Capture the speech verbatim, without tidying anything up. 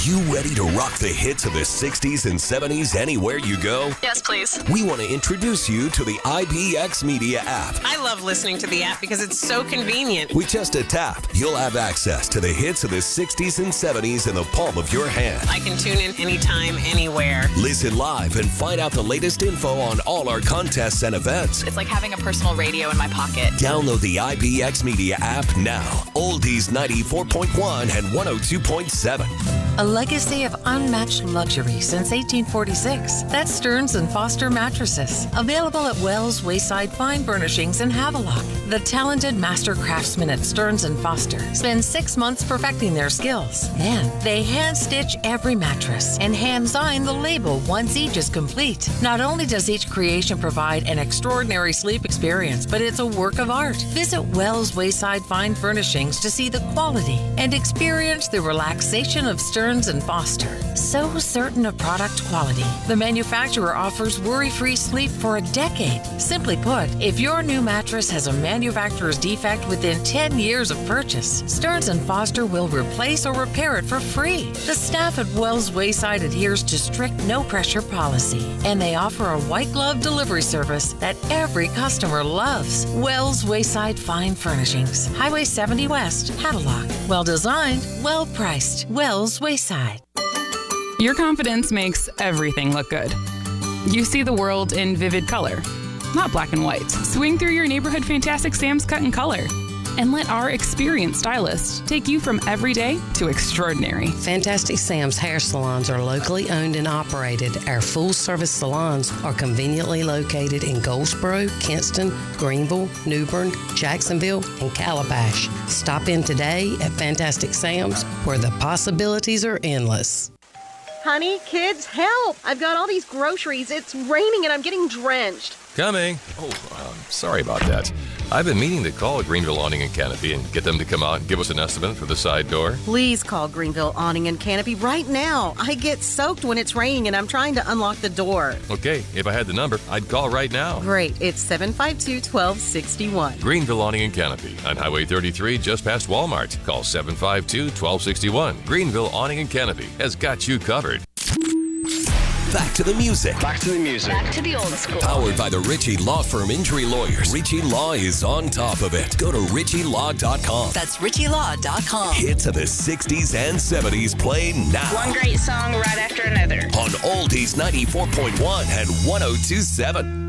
You ready to rock the hits of the sixties and seventies anywhere you go? Yes, please. We want to introduce you to the I B X Media app. I love listening to the app because it's so convenient. With just a tap, you'll have access to the hits of the sixties and seventies in the palm of your hand. I can tune in anytime, anywhere. Listen live and find out the latest info on all our contests and events. It's like having a personal radio in my pocket. Download the I B X Media app now. Oldies ninety-four point one and one oh two point seven. A legacy of unmatched luxury since eighteen forty-six. That's Stearns and Foster mattresses. Available at Wells Wayside Fine Furnishings in Havelock. The talented master craftsmen at Stearns and Foster spend six months perfecting their skills. Then they hand-stitch every mattress and hand-sign the label once each is complete. Not only does each creation provide an extraordinary sleep experience, but it's a work of art. Visit Wells Wayside Fine Furnishings to see the quality and experience the relaxation of Stearns and Foster. So certain of product quality, the manufacturer offers worry-free sleep for a decade. Simply put, if your new mattress has a manufacturer's defect within ten years of purchase, Stearns and Foster will replace or repair it for free. The staff at Wells Wayside adheres to strict no-pressure policy, and they offer a white-glove delivery service that every customer loves. Wells Wayside Fine Furnishings, Highway seventy West, Havelock. Well-designed, well-priced. Wells Wayside. Your confidence makes everything look good. You see the world in vivid color, not black and white. Swing through your neighborhood Fantastic Sam's Cut in Color and let our experienced stylists take you from everyday to extraordinary. Fantastic Sam's hair salons are locally owned and operated. Our full-service salons are conveniently located in Goldsboro, Kinston, Greenville, Newbern, Jacksonville, and Calabash. Stop in today at Fantastic Sam's, where the possibilities are endless. Honey, kids, help! I've got all these groceries. It's raining and I'm getting drenched. Coming. Oh, um, sorry about that. I've been meaning to call Greenville Awning and Canopy and get them to come out and give us an estimate for the side door. Please call Greenville Awning and Canopy right now. I get soaked when it's raining and I'm trying to unlock the door. Okay, if I had the number, I'd call right now. Great. It's seven five two, one two six one. Greenville Awning and Canopy on Highway thirty-three just past Walmart. Call seven five two, one two six one. Greenville Awning and Canopy has got you covered. Back to the music. Back to the music. Back to the old school. Powered by the Ritchie Law Firm Injury Lawyers. Ritchie Law is on top of it. Go to ritchie law dot com. That's ritchie law dot com. Hits of the sixties and seventies play now. One great song right after another. On Oldies ninety-four point one and one oh two point seven.